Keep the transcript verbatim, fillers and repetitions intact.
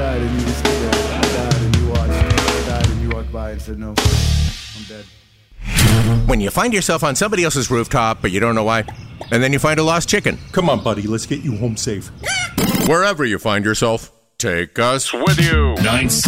died and you were still there. I died and you watched. I died and you walked by and said, no, I'm dead. When you find yourself on somebody else's rooftop, but you don't know why, and then you find a lost chicken. Come on, buddy, let's get you home safe. Wherever you find yourself, take us with you. Nine